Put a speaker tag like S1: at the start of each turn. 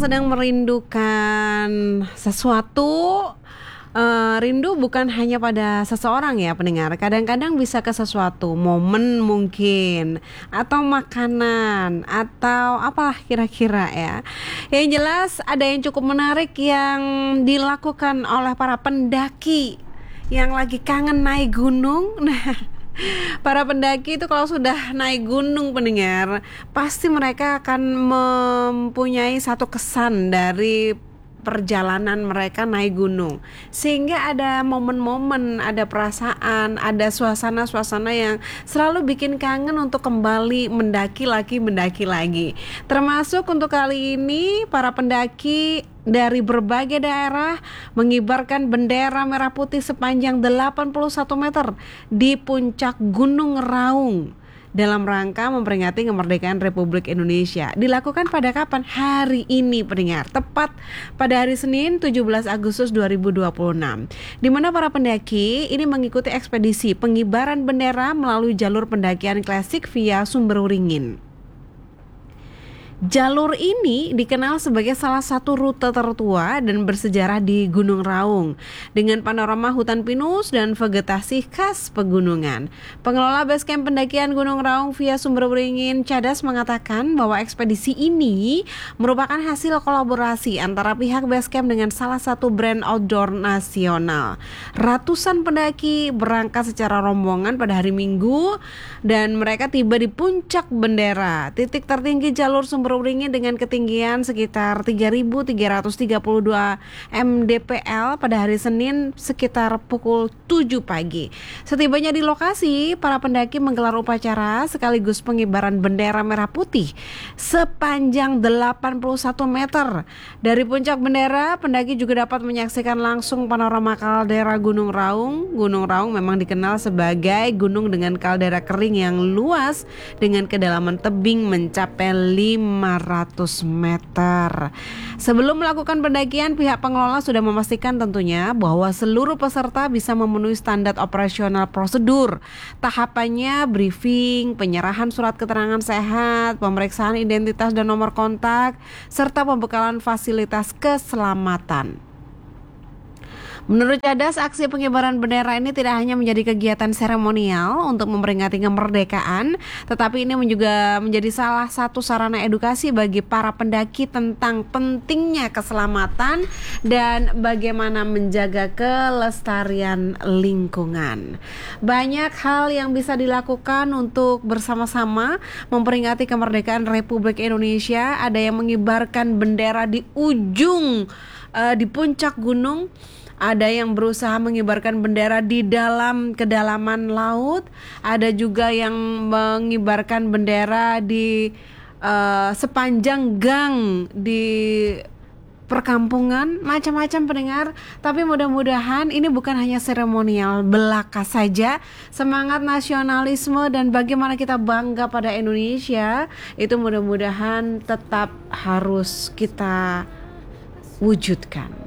S1: Sedang merindukan sesuatu, rindu bukan hanya pada seseorang ya pendengar. Kadang-kadang bisa ke sesuatu, momen mungkin, atau makanan, atau apalah kira-kira ya. Yang jelas ada yang cukup menarik yang dilakukan oleh para pendaki yang lagi kangen naik gunung. Nah, para pendaki itu kalau sudah naik gunung pendengar, pasti mereka akan mempunyai satu kesan dari perjalanan mereka naik gunung. Sehingga ada momen-momen, ada perasaan, ada suasana-suasana yang selalu bikin kangen untuk kembali mendaki lagi. Termasuk untuk kali ini para pendaki dari berbagai daerah mengibarkan bendera merah putih sepanjang 81 meter di puncak Gunung Raung dalam rangka memperingati kemerdekaan Republik Indonesia. Dilakukan pada kapan? Hari ini pendengar, tepat pada hari Senin 17 Agustus 2026, di mana para pendaki ini mengikuti ekspedisi pengibaran bendera melalui jalur pendakian klasik via Sumberwringin. Jalur ini dikenal sebagai salah satu rute tertua dan bersejarah di Gunung Raung dengan panorama hutan pinus dan vegetasi khas pegunungan. Pengelola basecamp pendakian Gunung Raung via Sumberwringin Cadas mengatakan bahwa ekspedisi ini merupakan hasil kolaborasi antara pihak basecamp dengan salah satu brand outdoor nasional. Ratusan pendaki berangkat secara rombongan pada hari Minggu dan mereka tiba di puncak bendera, titik tertinggi jalur Sumberwringin dengan ketinggian sekitar 3.332 mdpl pada hari Senin sekitar pukul 7 pagi. Setibanya di lokasi, para pendaki menggelar upacara sekaligus pengibaran bendera merah putih sepanjang 81 meter. Dari puncak bendera, pendaki juga dapat menyaksikan langsung panorama kaldera Gunung Raung. Gunung Raung memang dikenal sebagai gunung dengan kaldera kering yang luas dengan kedalaman tebing mencapai 500 meter. Sebelum melakukan pendakian, pihak pengelola sudah memastikan tentunya bahwa seluruh peserta bisa memenuhi standar operasional prosedur. Tahapannya briefing, penyerahan surat keterangan sehat, pemeriksaan identitas dan nomor kontak, serta pembekalan fasilitas keselamatan. Menurut Cadas, aksi pengibaran bendera ini tidak hanya menjadi kegiatan seremonial untuk memperingati kemerdekaan, tetapi ini juga menjadi salah satu sarana edukasi bagi para pendaki tentang pentingnya keselamatan dan bagaimana menjaga kelestarian lingkungan. Banyak hal yang bisa dilakukan untuk bersama-sama memperingati kemerdekaan Republik Indonesia. Ada yang mengibarkan bendera di ujung di puncak gunung. Ada yang berusaha mengibarkan bendera di dalam kedalaman laut. Ada juga yang mengibarkan bendera di sepanjang gang di perkampungan, macam-macam pendengar. Tapi mudah-mudahan ini bukan hanya seremonial belaka saja. Semangat nasionalisme dan bagaimana kita bangga pada Indonesia itu mudah-mudahan tetap harus kita wujudkan.